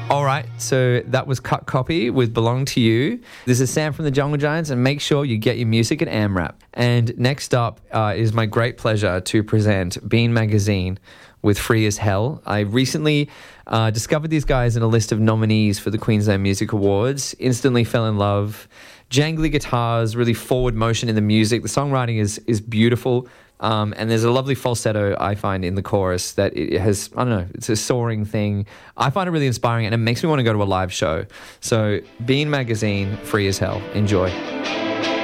All right, so that was Cut Copy with Belong to You. This is Sam from the Jungle Giants, and make sure you get your music at AMRAP. And next up is my great pleasure to present Bean Magazine with Free as Hell. I recently discovered these guys in a list of nominees for the Queensland Music Awards. Instantly fell in love. Jangly guitars, really forward motion in the music. The songwriting is beautiful. And there's a lovely falsetto, I find, in the chorus that it has, I don't know, it's a soaring thing. I find it really inspiring, and it makes me want to go to a live show. So, Bean Magazine, Free as Hell. Enjoy.